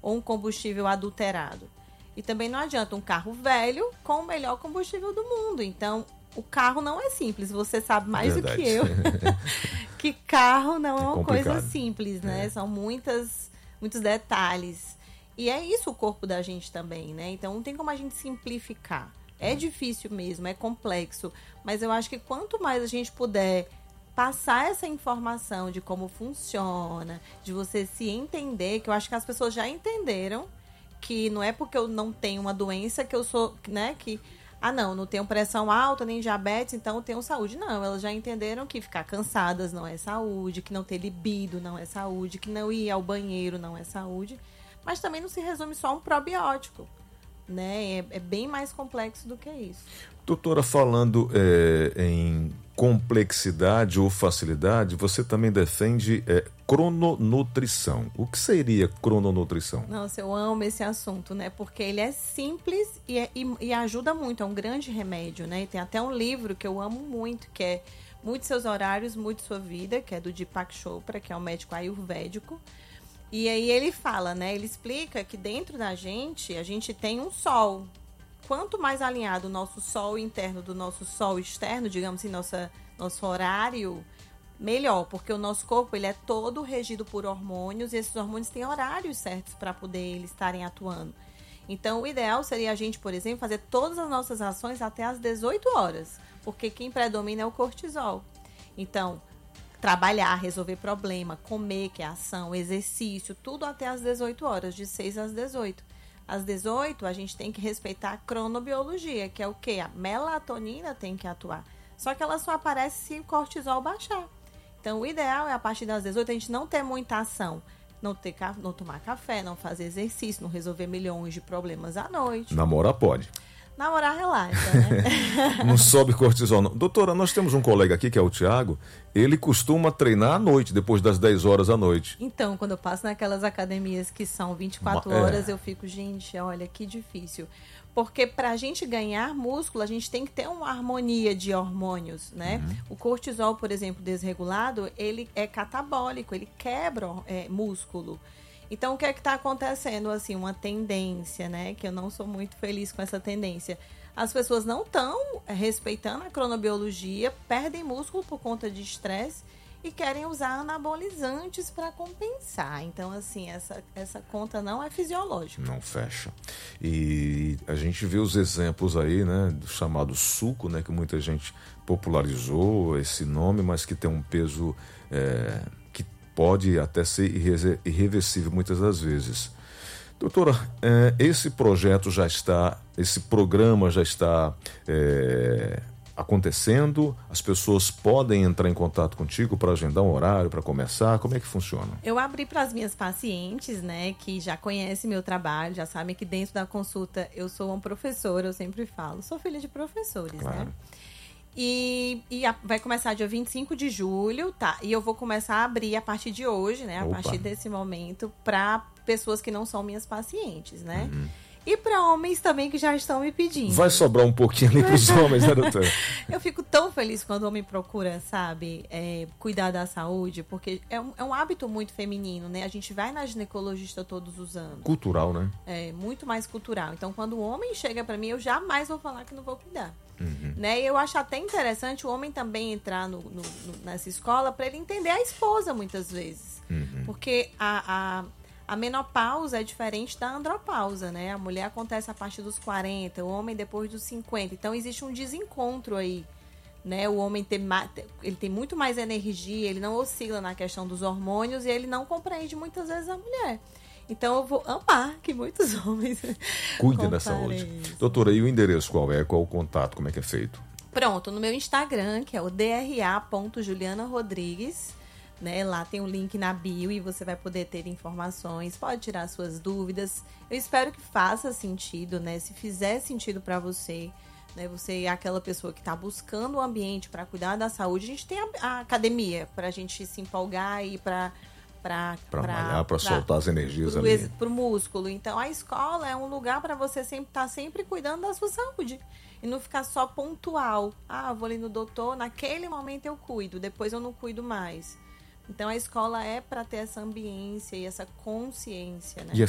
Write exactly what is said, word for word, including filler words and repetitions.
ou um combustível adulterado. E também não adianta um carro velho com o melhor combustível do mundo. Então, o carro não é simples. Você sabe mais Verdade. do que eu. Que carro não é, é uma complicado. coisa simples, né? É. São muitas, muitos detalhes. E é isso o corpo da gente também, né? Então, não tem como a gente simplificar. É difícil mesmo, é complexo. Mas eu acho que quanto mais a gente puder passar essa informação de como funciona, de você se entender, que eu acho que as pessoas já entenderam que não é porque eu não tenho uma doença que eu sou, né, que, ah não, não tenho pressão alta, nem diabetes, então eu tenho saúde. Não, elas já entenderam que ficar cansadas não é saúde, que não ter libido não é saúde, que não ir ao banheiro não é saúde, mas também não se resume só a um probiótico, né, é, é bem mais complexo do que isso. Doutora, falando é, em complexidade ou facilidade, você também defende é, crononutrição. O que seria crononutrição? Nossa, eu amo esse assunto, né? Porque ele é simples e, é, e, e ajuda muito, é um grande remédio, né? E tem até um livro que eu amo muito, que é Mude Seus Horários, Mude Sua Vida, que é do Deepak Chopra, que é um médico ayurvédico. E aí ele fala, né? Ele explica que dentro da gente, a gente tem um sol. Quanto mais alinhado o nosso sol interno do nosso sol externo, digamos assim, nossa, nosso horário, melhor, porque o nosso corpo ele é todo regido por hormônios e esses hormônios têm horários certos para poder eles estarem atuando. Então, o ideal seria a gente, por exemplo, fazer todas as nossas ações até às dezoito horas, porque quem predomina é o cortisol. Então, trabalhar, resolver problema, comer, que é ação, exercício, tudo até às dezoito horas, de seis às dezoito. Às dezoito, a gente tem que respeitar a cronobiologia, que é o quê? A melatonina tem que atuar. Só que ela só aparece se o cortisol baixar. Então, o ideal é, a partir das dezoito, a gente não ter muita ação. Não, ter, não tomar café, não fazer exercício, não resolver milhões de problemas à noite. Namorar pode. Namorar relaxa, né? Não sobe cortisol, não. Doutora, nós temos um colega aqui, que é o Tiago, ele costuma treinar à noite, depois das dez horas à noite. Então, quando eu passo naquelas academias que são vinte e quatro horas, é. eu fico, gente, olha, que difícil. Porque pra gente ganhar músculo, a gente tem que ter uma harmonia de hormônios, né? Uhum. O cortisol, por exemplo, desregulado, ele é catabólico, ele quebra é, músculo. Então, o que é que está acontecendo? Assim, uma tendência, né? Que eu não sou muito feliz com essa tendência. As pessoas não estão respeitando a cronobiologia, perdem músculo por conta de estresse e querem usar anabolizantes para compensar. Então, assim, essa, essa conta não é fisiológica. Não fecha. E a gente vê os exemplos aí, né? Do chamado suco, né? Que muita gente popularizou esse nome, mas que tem um peso... É... pode até ser irreversível muitas das vezes. Doutora, esse projeto já está, esse programa já está é, acontecendo? As pessoas podem entrar em contato contigo para agendar um horário, para começar? Como é que funciona? Eu abri para as minhas pacientes, né, que já conhecem meu trabalho, já sabem que dentro da consulta eu sou uma professora, eu sempre falo, sou filha de professores, claro. né? E, e a, vai começar dia vinte e cinco de julho, tá? E eu vou começar a abrir a partir de hoje, né? A Opa. partir desse momento, para pessoas que não são minhas pacientes, né? Uhum. E para homens também que já estão me pedindo. Vai sobrar um pouquinho ali para os homens, né, doutora? Eu fico tão feliz quando o homem procura, sabe, é, cuidar da saúde, porque é um, é um hábito muito feminino, né? A gente vai na ginecologista todos os anos. Cultural, né? É, muito mais cultural. Então, quando o homem chega para mim, eu jamais vou falar que não vou cuidar. Uhum. Né? E eu acho até interessante o homem também entrar no, no, no, nessa escola para ele entender a esposa, muitas vezes. Uhum. Porque a... a A menopausa é diferente da andropausa, né? A mulher acontece a partir dos quarenta, o homem depois dos cinquenta. Então, existe um desencontro aí, né? O homem tem, ele tem muito mais energia, ele não oscila na questão dos hormônios e ele não compreende muitas vezes a mulher. Então, eu vou amar que muitos homens cuidem da saúde. Isso. Doutora, e o endereço qual é? Qual o contato? Como é que é feito? Pronto, no meu Instagram, que é o d r a ponto juliana rodrigues. Né? Lá tem um link na bio e você vai poder ter informações, pode tirar suas dúvidas. Eu espero que faça sentido, né? Se fizer sentido para você, né? Você é aquela pessoa que está buscando um ambiente para cuidar da saúde. A gente tem a, a academia para a gente se empolgar e para para malhar, para soltar as energias pro, ali. Para o músculo. Então, a escola é um lugar para você sempre estar tá sempre cuidando da sua saúde. E não ficar só pontual. Ah, eu vou ali no doutor, naquele momento eu cuido, depois eu não cuido mais. Então, a escola é para ter essa ambiência e essa consciência, né? E